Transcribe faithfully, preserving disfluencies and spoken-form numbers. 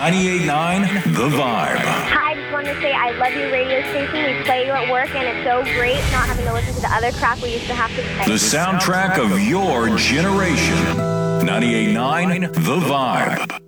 ninety-eight point nine The Vibe. Hi, I just wanted to say I love your radio station. We play you at work, and it's so great not having to listen to the other crap we used to have to play. The soundtrack of your generation. ninety-eight point nine The Vibe.